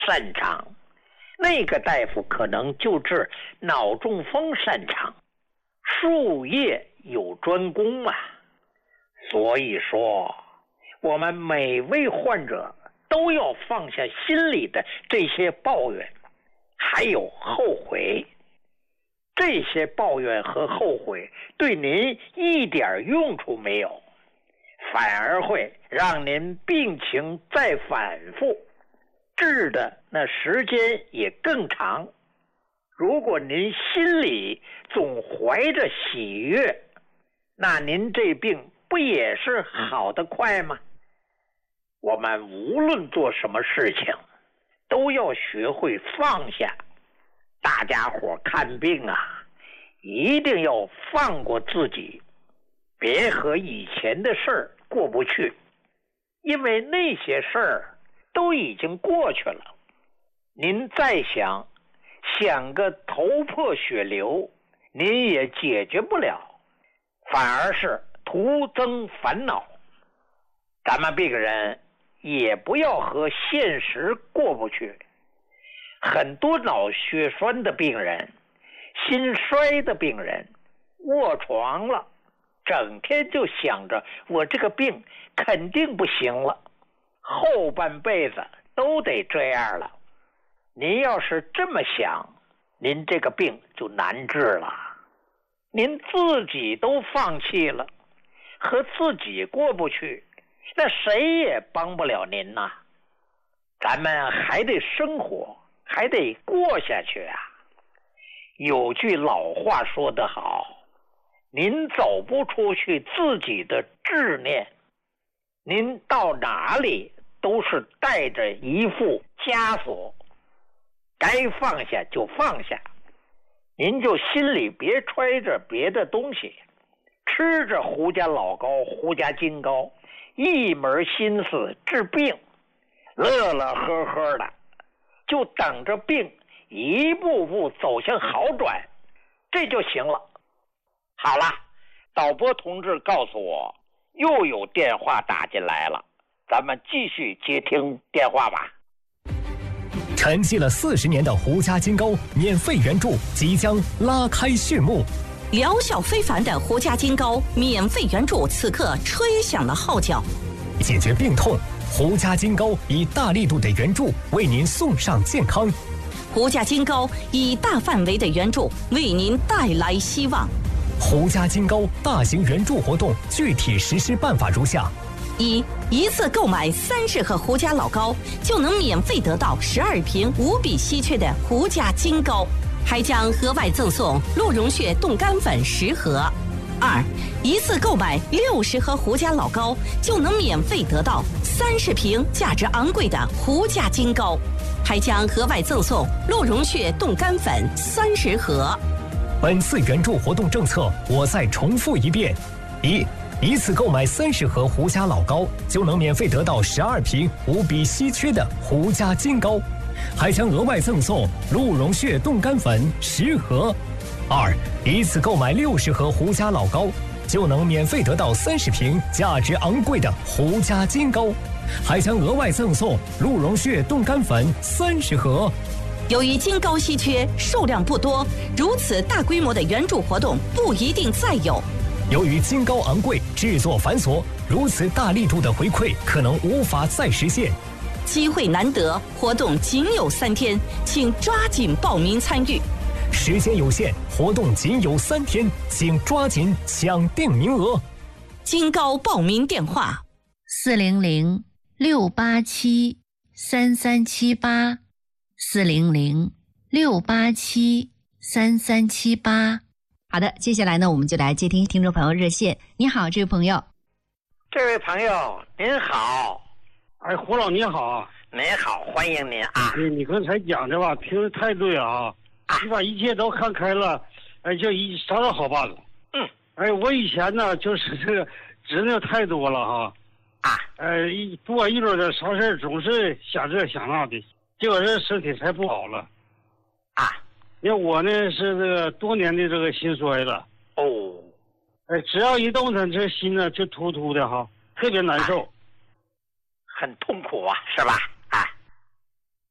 擅长，那个大夫可能就治脑中风擅长，术业有专攻啊。所以说，我们每位患者都要放下心里的这些抱怨，还有后悔。这些抱怨和后悔对您一点用处没有，反而会让您病情再反复，治的那时间也更长。如果您心里总怀着喜悦，那您这病不也是好得快吗？我们无论做什么事情，都要学会放下。大家伙看病啊，一定要放过自己，别和以前的事儿过不去，因为那些事儿都已经过去了。您再想个头破血流，您也解决不了，反而是徒增烦恼。咱们病人也不要和现实过不去。很多脑血栓的病人、心衰的病人卧床了，整天就想着我这个病肯定不行了，后半辈子都得这样了。您要是这么想，您这个病就难治了。您自己都放弃了，和自己过不去，那谁也帮不了您呐。咱们还得生活，还得过下去啊。有句老话说得好，您走不出去自己的执念，您到哪里都是带着一副枷锁，该放下就放下。您就心里别揣着别的东西，吃着胡家老膏、胡家金膏，一门心思治病，乐乐呵呵的，就等着病一步步走向好转，这就行了。好了，导播同志告诉我又有电话打进来了，咱们继续接听电话吧。 沉寂了40年的胡家金膏免费援助即将拉开序幕， 疗效非凡的胡家金膏免费援助此刻吹响了号角。 解决病痛，胡家金膏以大力度的援助为您送上健康。 胡家金膏以大范围的援助为您带来希望。 胡家金膏大型援助活动具体实施办法如下： 一次购买30盒胡家老膏，就能免费得到12瓶无比稀缺的胡家金膏，还将额外赠送鹿茸血冻干粉10盒。一次购买60盒胡家老膏，就能免费得到30瓶价值昂贵的胡家金膏，还将额外赠送鹿茸血冻干粉30盒。 本次援助活动政策我再重复一遍：一次购买30盒胡家老膏，就能免费得到12瓶无比稀缺的胡家金膏，还将额外赠送鹿茸血冻干粉10盒。一次购买60盒胡家老膏，就能免费得到30瓶价值昂贵的胡家金膏，还将额外赠送鹿茸血冻干粉30盒。 由于金膏稀缺，数量不多，如此大规模的援助活动不一定再有。 由于金膏昂贵，制作繁琐，如此大力度的回馈可能无法再实现。 机会难得，活动仅有3天，请抓紧报名参与。 时间有限，活动仅有3天，请抓紧抢订名额。 金膏报名电话 ：400-687-3378，400-687-3378。好的，接下来呢，我们就来接听听众朋友热线。你好，这位朋友。 这位朋友您好。 哎，胡老你好。 您好，欢迎您啊。 你刚才讲的吧，听得太对啊。你把一切都看开了，哎，就啥都好办了。哎，我以前呢，就是这个执拗太多了哈。不管遇到点啥事儿，总是想这想那的，结果这身体才不好了。因为我呢是这个多年的这个心衰了。哎，只要一动弹，这心呢就突突的哈，特别难受， 很痛苦啊，是吧？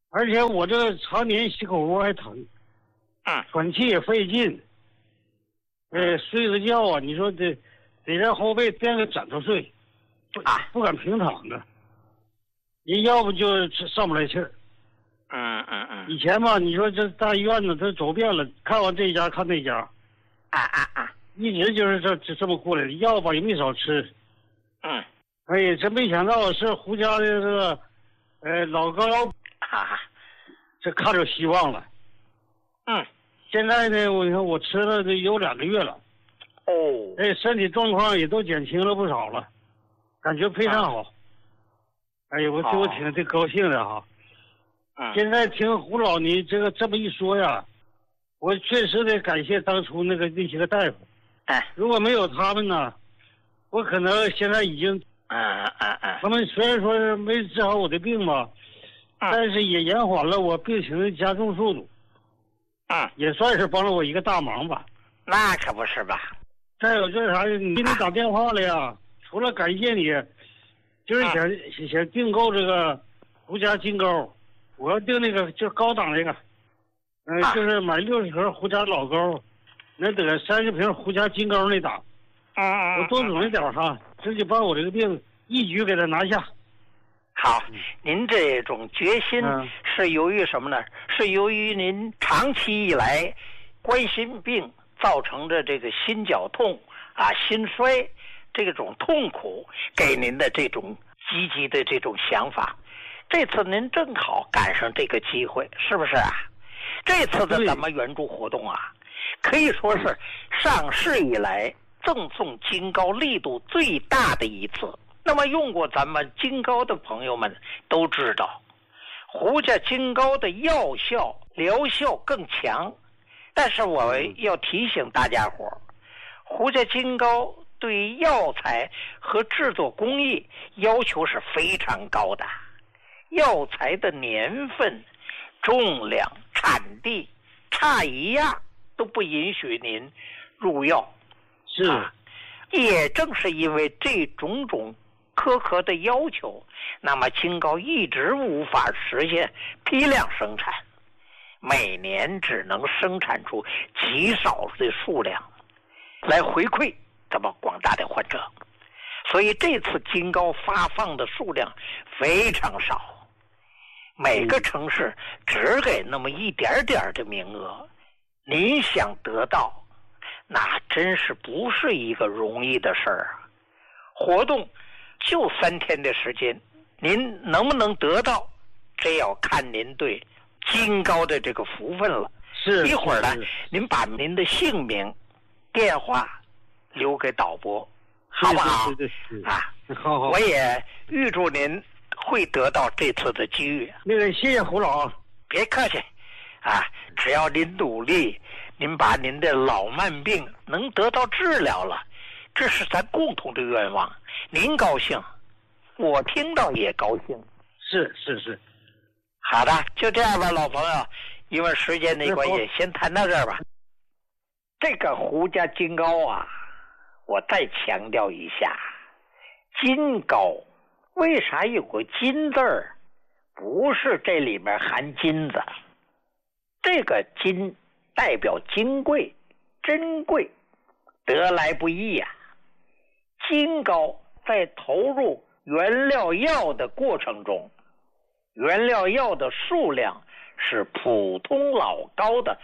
而且我这常年心口窝还疼，喘气也费劲，睡个觉啊，你说得在后背垫个枕头睡，不敢平躺着，你要不就上不来气儿。以前吧，你说这大医院呢，都走遍了，看完这一家看那家，一直就是这么过来的，药吧也没少吃。哎呀，真没想到是胡家的这个，老高，这看着希望了。现在呢，我看我吃了有2个月了。身体状况也都减轻了不少了，感觉非常好。哎呀，我挺高兴的哈。现在听胡老你这么一说呀，我确实得感谢当初那些个大夫。如果没有他们呢，我可能现在已经，他们虽然说是没治好我的病吧，但是也延缓了我病情的加重速度。也算是帮了我一个大忙吧。 那可不是吧？ 再有就是啥，你给你打电话了呀，除了感谢你，就是想订购这个胡家金糕。我要订那个就是高档那个，就是买60盒胡家老糕，能得30瓶胡家金糕那档。我多准备点哈，直接把我这个病一举给他拿下。 好，您这种决心是由于什么呢？是由于您长期以来冠心病造成的这个心绞痛心衰这种痛苦给您的这种积极的这种想法。这次您正好赶上这个机会，是不是啊？这次的咱们援助活动可以说是上市以来赠送金糕力度最大的一次。那么用过咱们金糕的朋友们都知道，胡家金糕的药效疗效更强。但是我要提醒大家伙，胡家金糕对于药材和制作工艺要求是非常高的。药材的年份、重量、产地差一样都不允许您入药。也正是因为这种苛刻的要求，那么金糕一直无法实现批量生产，每年只能生产出极少的数量来回馈咱们广大的患者。所以这次金糕发放的数量非常少，每个城市只给那么一点点的名额，您想得到那真是不是一个容易的事儿。活动就3天的时间，您能不能得到，这要看您对金糕的这个福分了。一会儿呢，您把您的姓名、电话留给导播，好不好？ 好。 我也预祝您会得到这次的机遇。 谢谢胡老， 别客气只要您努力，您把您的老慢病能得到治疗了，这是咱共同的愿望。您高兴，我听到也高兴。 是。 好的，就这样吧，老朋友，因为时间的关系，先谈到这儿吧。这个胡家金糕我再强调一下，金糕为啥有个金字儿？不是这里面含金子，这个金代表金贵、珍贵，得来不易金糕在投入原料药的过程中，原料药的数量是普通老糕的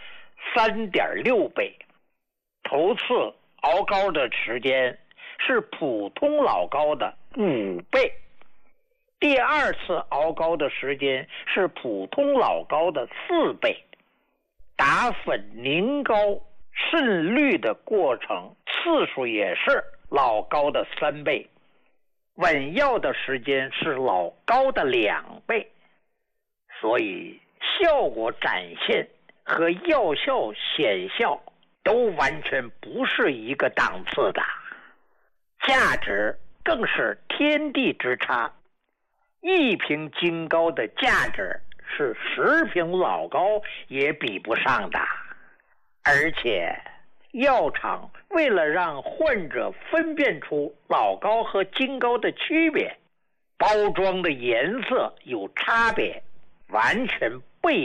3.6倍，头次熬糕的时间是普通老糕的5倍，第2次熬糕的时间是普通老糕的4倍，打粉凝膏渗滤的过程次数也是老糕的3倍，稳药的时间是老糕的2倍，所以效果展现和药效显效都完全不是一个档次的，价值更是天地之差。1瓶金糕的价值是10瓶老糕也比不上的，而且药厂为了让患者分辨出老糕和金糕的区别，包装的颜色有差别， 完全